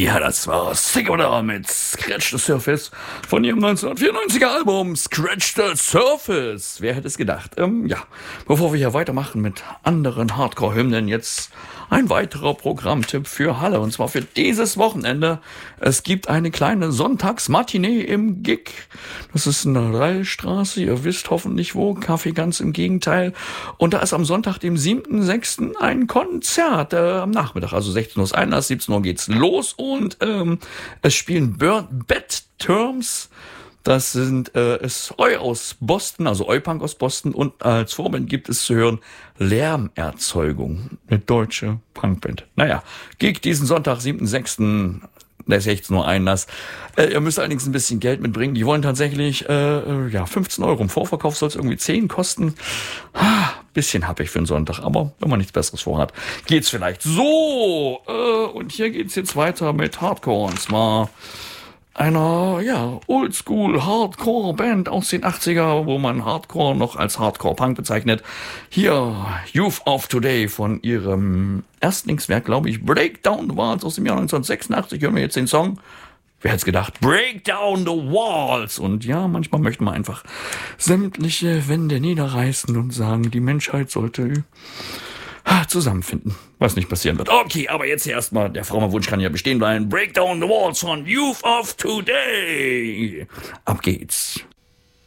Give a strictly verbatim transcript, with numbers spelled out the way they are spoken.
Ja, das war Sick oder mit Scratch the Surface von ihrem neunzehnhundertvierundneunziger Album Scratch the Surface. Wer hätte es gedacht? Ähm, ja, bevor wir hier weitermachen mit anderen Hardcore-Hymnen, jetzt ein weiterer Programmtipp für Halle, und zwar für dieses Wochenende. Es gibt eine kleine Sonntagsmatinee im Gig. Das ist in der Reilstraße, ihr wisst hoffentlich wo, Kaffee ganz im Gegenteil. Und da ist am Sonntag, dem siebten sechsten ein Konzert äh, am Nachmittag, also sechzehn Uhr ist Einlass, siebzehn Uhr geht's los und ähm, es spielen Bad Terms. Das sind äh, ist Eu aus Boston, also Eu-Punk aus Boston, und als Vorband gibt es zu hören Lärmerzeugung, eine deutsche Punkband. Naja, Gig diesen Sonntag, siebten sechsten der sechzehn Uhr Einlass. Äh, ihr müsst allerdings ein bisschen Geld mitbringen. Die wollen tatsächlich äh, ja fünfzehn Euro. Im Vorverkauf soll es irgendwie zehn kosten. Ha, bisschen happig für einen Sonntag, aber wenn man nichts Besseres vorhat, geht's vielleicht. So, äh, und hier geht's jetzt weiter mit Hardcore, und zwar einer, ja, Oldschool-Hardcore-Band aus den achtziger, wo man Hardcore noch als Hardcore-Punk bezeichnet. Hier, Youth of Today von ihrem Erstlingswerk, glaube ich, Break Down the Walls aus dem Jahr neunzehnhundertsechsundachtzig. Hören wir jetzt den Song. Wer hätte es gedacht? Break Down the Walls. Und ja, manchmal möchte man einfach sämtliche Wände niederreißen und sagen, die Menschheit sollte zusammenfinden, was nicht passieren wird. Okay, aber jetzt hier erstmal, der Frauenwunsch kann ja bestehen bleiben. Break Down the Walls von Youth of Today. Ab geht's.